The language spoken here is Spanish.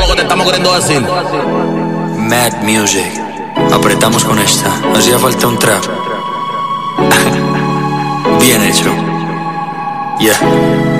lo que te estamos queriendo decir. Mad Music. Apretamos con esta. Nos hacía falta un trap. Bien hecho. Yeah.